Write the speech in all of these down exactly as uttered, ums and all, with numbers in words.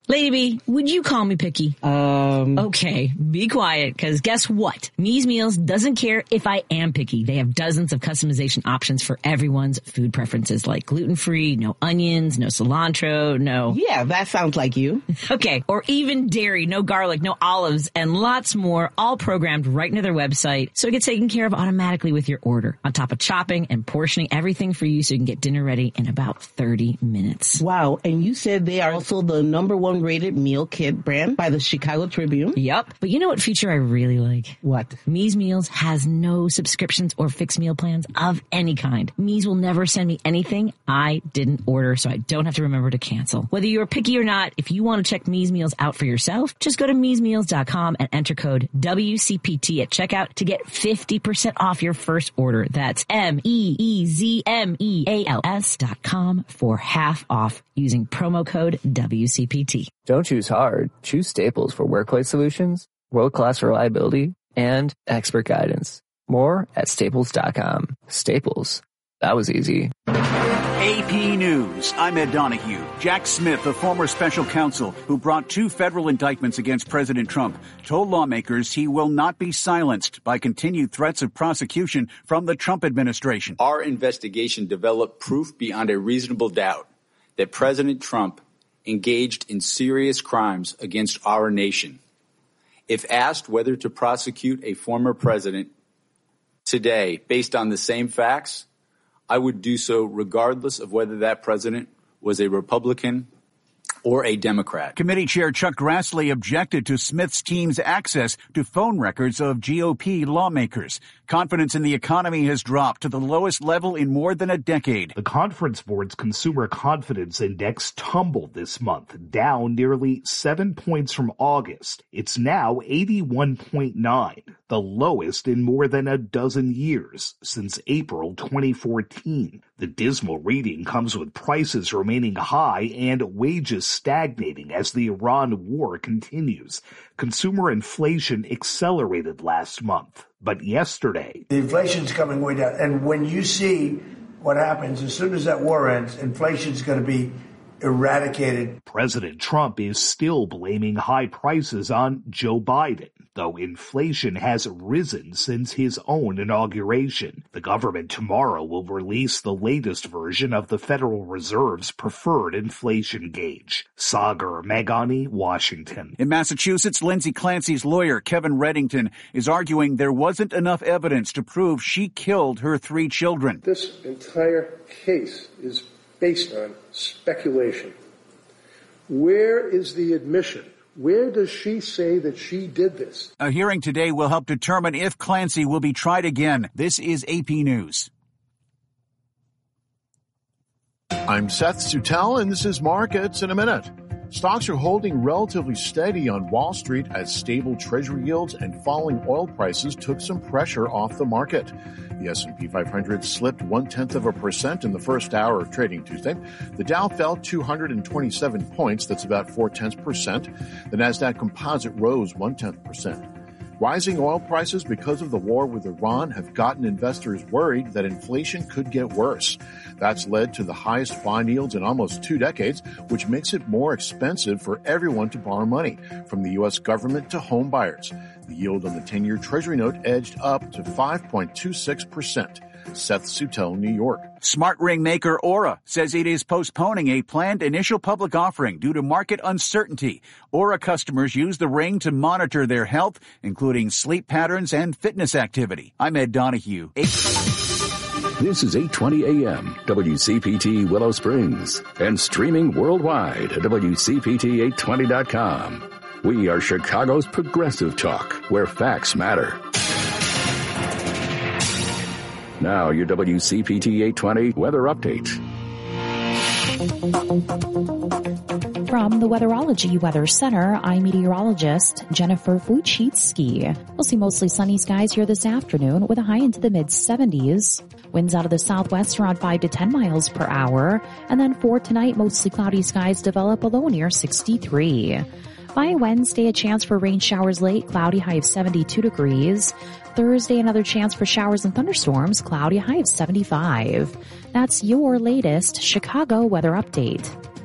Lady, would you call me picky? Um. Okay, be quiet, because guess what? Me's Meals doesn't care if I am picky. They have dozens of customization options for everyone's food preferences, like gluten-free, no onions, no cilantro, no... Yeah, that sounds like you. Okay, or even dairy, no garlic, no olives, and lots more, all programmed right into their website, so it gets taken care of automatically with your order, on top of chopping and portioning everything for you so you can get dinner ready in about thirty minutes. Wow, and you said they are also the number one rated meal kit brand by the Chicago Tribune? Yep. But you know what feature I really like? What? Me's Meals has no subscriptions or fixed meal plans of any kind. Me's will never send me anything I didn't order, so I don't have to remember to cancel. Whether you're picky or not, if you want to check Me's Meals out for yourself, just go to me's meals dot com and enter code W C P T at checkout to get fifty percent off your first order. That's M E E Z M E A L S dot com for half off using promo code W C P T. Don't choose hard. Choose Staples for workplace solutions, world-class reliability, and expert guidance. More at staples dot com. Staples. That was easy. A P News. I'm Ed Donahue. Jack Smith, a former special counsel who brought two federal indictments against President Trump, told lawmakers he will not be silenced by continued threats of prosecution from the Trump administration. Our investigation developed proof beyond a reasonable doubt that President Trump engaged in serious crimes against our nation. If asked whether to prosecute a former president today based on the same facts, I would do so regardless of whether that president was a Republican or a Democrat. Committee Chair Chuck Grassley objected to Smith's team's access to phone records of G O P lawmakers. Confidence in the economy has dropped to the lowest level in more than a decade. The Conference Board's Consumer Confidence Index tumbled this month, down nearly seven points from August. It's now eighty-one point nine, the lowest in more than a dozen years, since April twenty fourteen. The dismal reading comes with prices remaining high and wages stagnating as the Iran war continues. Consumer inflation accelerated last month, but yesterday... The inflation's coming way down, and when you see what happens, as soon as that war ends, inflation's going to be eradicated. President Trump is still blaming high prices on Joe Biden, though inflation has risen since his own inauguration. The government tomorrow will release the latest version of the Federal Reserve's preferred inflation gauge. Sagar Meghani, Washington. In Massachusetts, Lindsay Clancy's lawyer, Kevin Reddington, is arguing there wasn't enough evidence to prove she killed her three children. This entire case is based on speculation. Where is the admission? Where does she say that she did this? A hearing today will help determine if Clancy will be tried again. This is A P News. I'm Seth Sutel, and this is Markets in a Minute. Stocks are holding relatively steady on Wall Street as stable Treasury yields and falling oil prices took some pressure off the market. The S and P five hundred slipped one-tenth of a percent in the first hour of trading Tuesday. The Dow fell two hundred twenty-seven points, that's about four-tenths percent. The Nasdaq Composite rose one-tenth percent. Rising oil prices because of the war with Iran have gotten investors worried that inflation could get worse. That's led to the highest bond yields in almost two decades, which makes it more expensive for everyone to borrow money, from the U S government to home buyers. The yield on the ten-year Treasury note edged up to five point two six percent. Seth Sutel, New York. Smart ring maker Aura says it is postponing a planned initial public offering due to market uncertainty. Aura customers use the ring to monitor their health, including sleep patterns and fitness activity. I'm Ed Donahue. This is eight twenty A M, W C P T Willow Springs, and streaming worldwide at W C P T eight twenty dot com. We are Chicago's progressive talk, where facts matter. Now, your W C P T eight twenty weather update. From the Weatherology Weather Center, I'm meteorologist Jennifer Wojcicki. We'll see mostly sunny skies here this afternoon with a high into the mid seventies. Winds out of the southwest around five to ten miles per hour. And then for tonight, mostly cloudy skies develop, a low near sixty-three. By Wednesday, a chance for rain showers late, cloudy, high of seventy-two degrees. Thursday, another chance for showers and thunderstorms, cloudy, high of seventy-five. That's your latest Chicago weather update.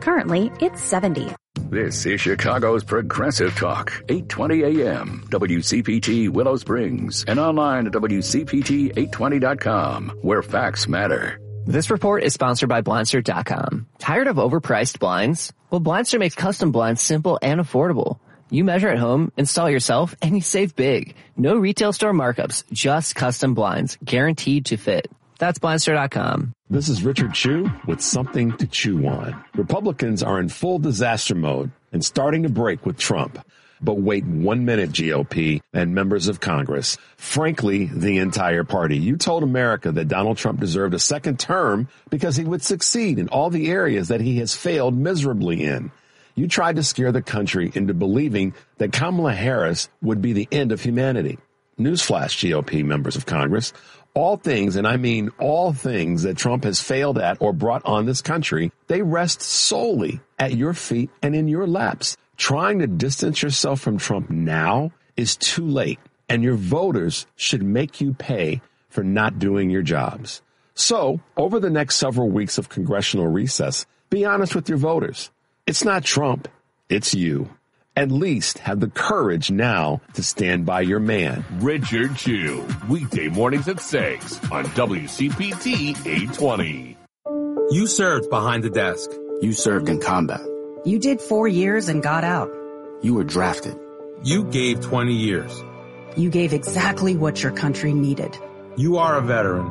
Currently, it's seventy. This is Chicago's Progressive Talk, eight twenty A M, W C P T Willow Springs, and online at W C P T eight twenty dot com, where facts matter. This report is sponsored by Blindster dot com. Tired of overpriced blinds? Well, Blindster makes custom blinds simple and affordable. You measure at home, install yourself, and you save big. No retail store markups, just custom blinds, guaranteed to fit. That's Blindster dot com. This is Richard Chew with something to chew on. Republicans are in full disaster mode and starting to break with Trump. But wait one minute, G O P and members of Congress. Frankly, the entire party. You told America that Donald Trump deserved a second term because he would succeed in all the areas that he has failed miserably in. You tried to scare the country into believing that Kamala Harris would be the end of humanity. Newsflash, G O P members of Congress. All things, and I mean all things that Trump has failed at or brought on this country, they rest solely at your feet and in your laps. Trying to distance yourself from Trump now is too late, and your voters should make you pay for not doing your jobs. So, over the next several weeks of congressional recess, be honest with your voters. It's not Trump, it's you. At least have the courage now to stand by your man. Richard Chew, weekday mornings at six on W C P T eight twenty. You served behind the desk. You served in combat. You did four years and got out. You were drafted. You gave twenty years. You gave exactly what your country needed. You are a veteran.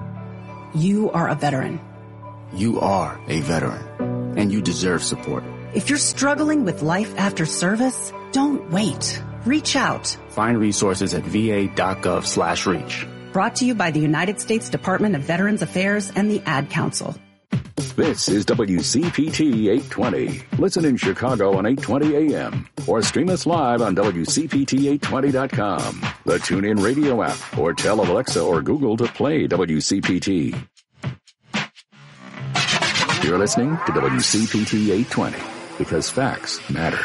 You are a veteran. You are a veteran, and you deserve support. If you're struggling with life after service, don't wait. Reach out. Find resources at va.gov slash reach. Brought to you by the United States Department of Veterans Affairs and the Ad Council. This is W C P T eight twenty. Listen in Chicago on eight twenty A M or stream us live on W C P T eight twenty dot com, the TuneIn Radio app, or tell Alexa or Google to play W C P T. You're listening to W C P T eight twenty because facts matter.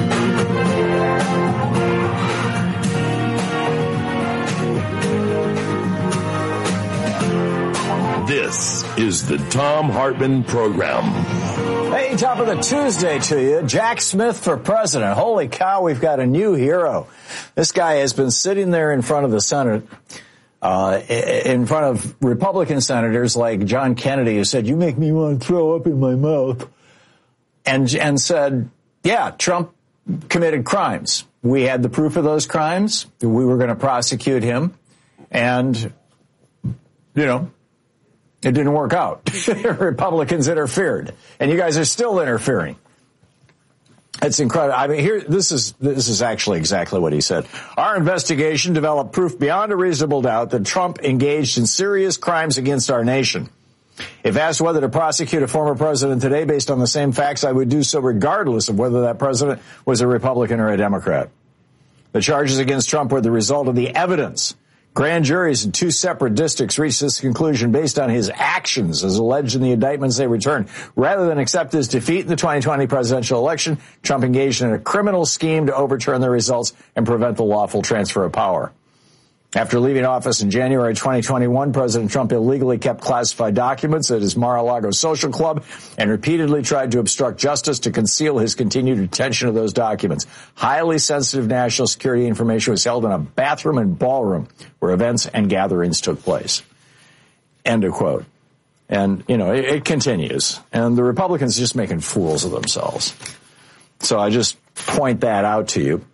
This is the Thom Hartmann Program. Hey, top of the Tuesday to you. Jack Smith for president. Holy cow, we've got a new hero. This guy has been sitting there in front of the Senate, uh, in front of Republican senators like John Kennedy, who said, "You make me want to throw up in my mouth," and, and said, yeah, Trump committed crimes. We had the proof of those crimes. We were going to prosecute him. And, you know, it didn't work out. Republicans interfered, and you guys are still interfering. It's incredible. I mean, here, this is this is actually exactly what he said. Our investigation developed proof beyond a reasonable doubt that Trump engaged in serious crimes against our nation. If asked whether to prosecute a former president today based on the same facts, I would do so regardless of whether that president was a Republican or a Democrat. The charges against Trump were the result of the evidence. Grand juries in two separate districts reached this conclusion based on his actions as alleged in the indictments they returned. Rather than accept his defeat in the twenty twenty presidential election, Trump engaged in a criminal scheme to overturn the results and prevent the lawful transfer of power. After leaving office in January twenty twenty-one, President Trump illegally kept classified documents at his Mar-a-Lago social club and repeatedly tried to obstruct justice to conceal his continued retention of those documents. Highly sensitive national security information was held in a bathroom and ballroom where events and gatherings took place. End of quote. And, you know, it, it continues. And the Republicans are just making fools of themselves. So I just point that out to you.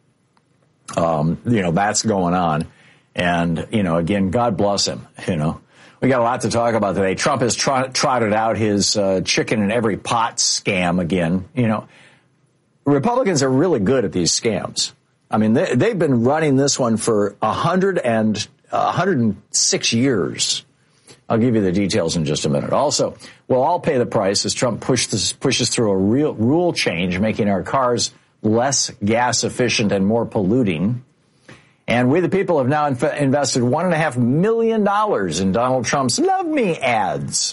Um, you know, that's going on. And, you know, again, God bless him. You know, we got a lot to talk about today. Trump has trot, trotted out his uh, chicken in every pot scam again. You know, Republicans are really good at these scams. I mean, they, they've been running this one for a hundred and a hundred and six years. I'll give you the details in just a minute. Also, we'll all pay the price as Trump pushes pushes through a real rule change, making our cars less gas efficient and more polluting. And we, the people, have now inf- invested one and a half million dollars in Donald Trump's Love Me ads.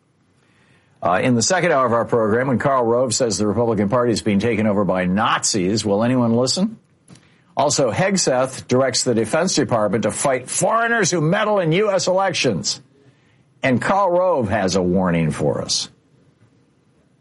Uh, in the second hour of our program, when Karl Rove says the Republican Party is being taken over by Nazis, will anyone listen? Also, Hegseth directs the Defense Department to fight foreigners who meddle in U S elections. And Karl Rove has a warning for us.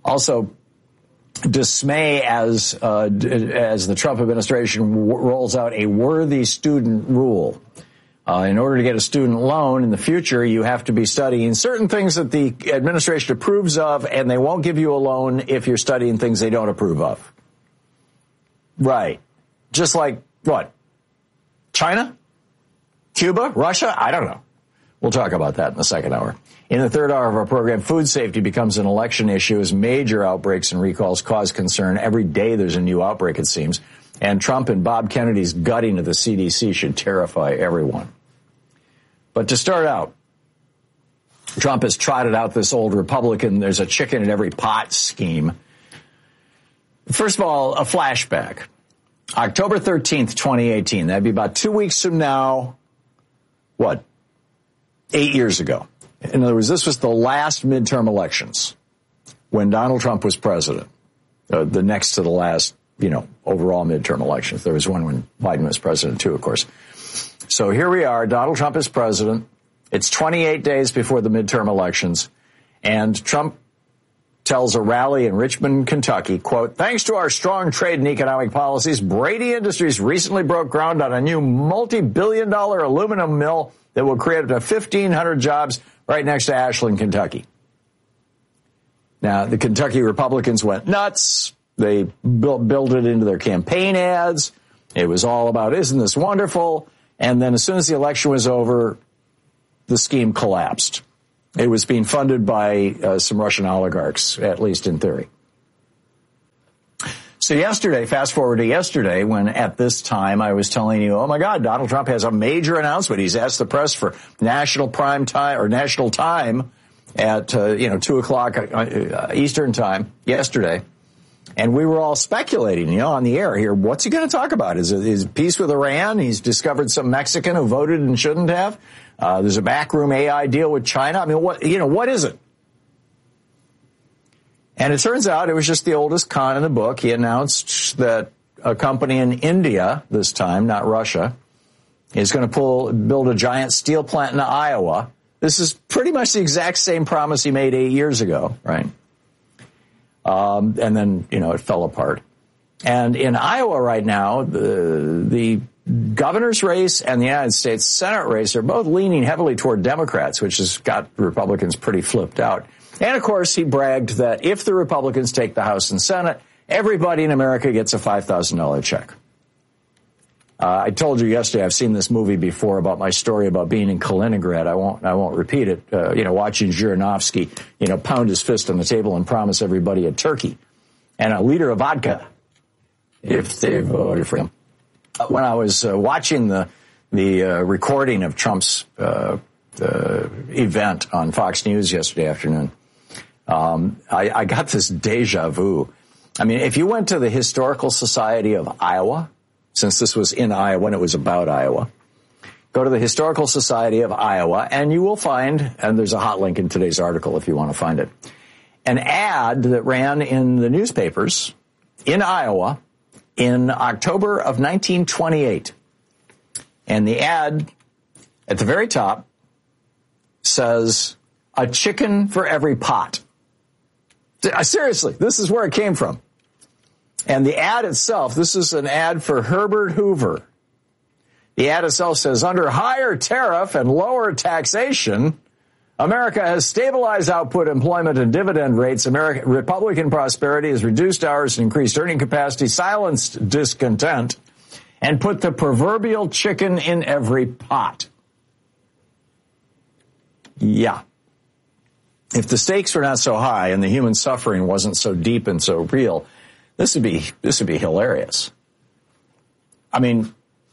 Also, dismay as uh, as the Trump administration w- rolls out a worthy student rule. Uh, in order to get a student loan in the future, you have to be studying certain things that the administration approves of, and they won't give you a loan if you're studying things they don't approve of. Right. Just like, what? China? Cuba? Russia? I don't know. We'll talk about that in the second hour. In the third hour of our program, food safety becomes an election issue as major outbreaks and recalls cause concern. Every day there's a new outbreak, it seems. And Trump and Bob Kennedy's gutting of the C D C should terrify everyone. But to start out, Trump has trotted out this old Republican, there's a chicken in every pot scheme. First of all, a flashback. October thirteenth, twenty eighteen. That'd be about two weeks from now. What? Eight years ago. In other words, this was the last midterm elections when Donald Trump was president. Uh, the next to the last, you know, overall midterm elections. There was one when Biden was president, too, of course. So here we are. Donald Trump is president. It's twenty-eight days before the midterm elections. And Trump tells a rally in Richmond, Kentucky, quote, thanks to our strong trade and economic policies, Brady Industries recently broke ground on a new multi-billion dollar aluminum mill that will create up to fifteen hundred jobs right next to Ashland, Kentucky. Now, the Kentucky Republicans went nuts. They built, built it into their campaign ads. It was all about, isn't this wonderful? And then as soon as the election was over, the scheme collapsed. It was being funded by uh, some Russian oligarchs, at least in theory. So yesterday, fast forward to yesterday, when at this time I was telling you, oh my God, Donald Trump has a major announcement. He's asked the press for national prime time or national time at, uh, you know, two o'clock uh, Eastern time yesterday. And we were all speculating, you know, on the air here, what's he going to talk about? Is it is peace with Iran? He's discovered some Mexican who voted and shouldn't have. Uh, there's a backroom A I deal with China. I mean, what, you know, what is it? And it turns out it was just the oldest con in the book. He announced that a company in India, this time, not Russia, is going to pull, build a giant steel plant in Iowa. This is pretty much the exact same promise he made eight years ago, right? Um, and then, you know, it fell apart. And in Iowa right now, the, the governor's race and the United States Senate race are both leaning heavily toward Democrats, which has got Republicans pretty flipped out. And, of course, he bragged that if the Republicans take the House and Senate, everybody in America gets a five thousand dollars check. Uh, I told you yesterday I've seen this movie before about my story about being in Kaliningrad. I won't I won't repeat it. Uh, you know, watching Zhirinovsky, you know, pound his fist on the table and promise everybody a turkey and a liter of vodka if they voted for him. Uh, when I was uh, watching the the uh, recording of Trump's uh, uh, event on Fox News yesterday afternoon, Um, I, I got this deja vu. I mean, if you went to the Historical Society of Iowa, since this was in Iowa when it was about Iowa, go to the Historical Society of Iowa and you will find, and there's a hot link in today's article if you want to find it, an ad that ran in the newspapers in Iowa in October of nineteen twenty-eight. And the ad at the very top says, a chicken for every pot. Seriously, this is where it came from. And the ad itself, this is an ad for Herbert Hoover. The ad itself says, under higher tariff and lower taxation, America has stabilized output, employment, and dividend rates. American Republican prosperity has reduced hours and increased earning capacity, silenced discontent, and put the proverbial chicken in every pot. Yeah. If the stakes were not so high and the human suffering wasn't so deep and so real, this would be this would be hilarious. I mean,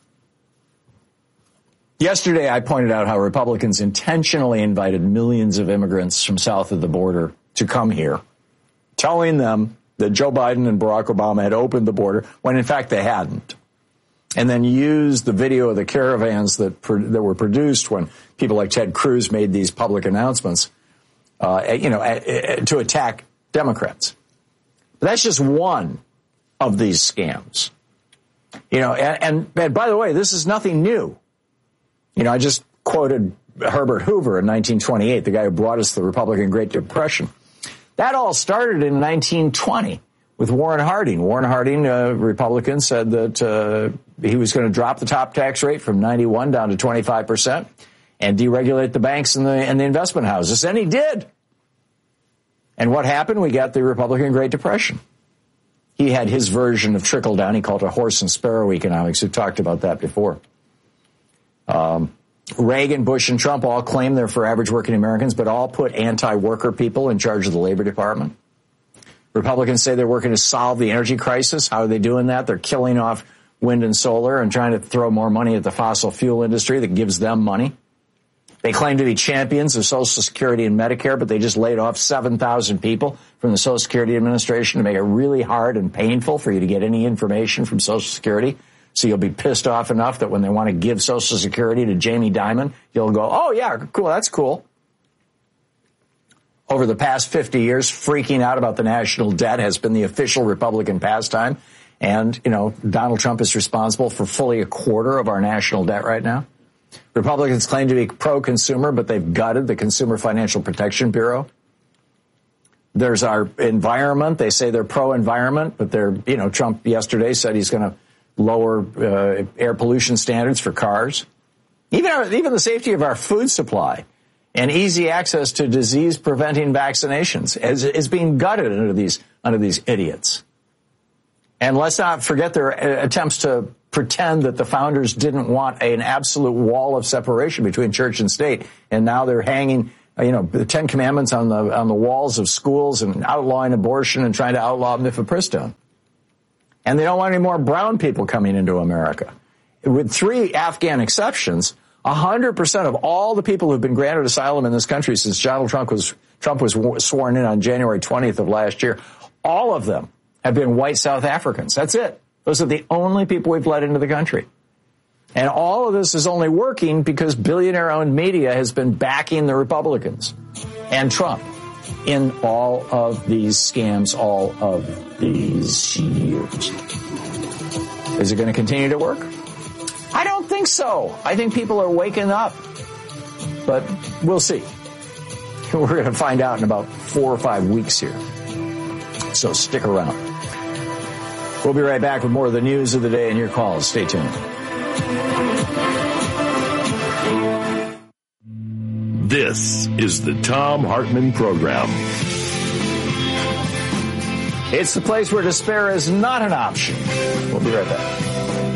yesterday I pointed out how Republicans intentionally invited millions of immigrants from south of the border to come here, telling them that Joe Biden and Barack Obama had opened the border when in fact they hadn't. And then used the video of the caravans that that were produced when people like Ted Cruz made these public announcements, uh, you know, to attack Democrats. But that's just one of these scams. You know, and, and, and by the way, this is nothing new. You know, I just quoted Herbert Hoover in nineteen twenty-eight, the guy who brought us the Republican Great Depression. That all started in nineteen twenty with Warren Harding. Warren Harding, a Republican, said that uh, he was going to drop the top tax rate from ninety-one down to twenty-five percent and deregulate the banks and the, and the investment houses. And he did. And what happened? We got the Republican Great Depression. He had his version of trickle down. He called it horse and sparrow economics. We've talked about that before. Um, Reagan, Bush, and Trump all claim they're for average working Americans, but all put anti-worker people in charge of the Labor Department. Republicans say they're working to solve the energy crisis. How are they doing that? They're killing off wind and solar and trying to throw more money at the fossil fuel industry that gives them money. They claim to be champions of Social Security and Medicare, but they just laid off seven thousand people from the Social Security Administration to make it really hard and painful for you to get any information from Social Security. So you'll be pissed off enough that when they want to give Social Security to Jamie Dimon, you'll go, oh, yeah, cool, that's cool. Over the past fifty years, freaking out about the national debt has been the official Republican pastime. And, you know, Donald Trump is responsible for fully a quarter of our national debt right now. Republicans claim to be pro-consumer, but they've gutted the Consumer Financial Protection Bureau. There's our environment. They say they're pro-environment, but they're, you know, Trump yesterday said he's going to lower uh, air pollution standards for cars. Even our, even the safety of our food supply and easy access to disease-preventing vaccinations is, is being gutted under these under these idiots. And let's not forget their attempts to pretend that the founders didn't want an absolute wall of separation between church and state, and now they're hanging, you know, the Ten Commandments on the on the walls of schools and outlawing abortion and trying to outlaw mifepristone. And they don't want any more brown people coming into America. With three Afghan exceptions, one hundred percent of all the people who've been granted asylum in this country since Donald Trump was Trump was sworn in on January twentieth of last year, all of them have been white South Africans. That's it. Those are the only people we've let into the country. And all of this is only working because billionaire-owned media has been backing the Republicans and Trump in all of these scams, all of these years. Is it going to continue to work? I don't think so. I think people are waking up. But we'll see. We're going to find out in about four or five weeks here. So stick around. We'll be right back with more of the news of the day and your calls. Stay tuned. This is the Thom Hartmann Program. It's the place where despair is not an option. We'll be right back.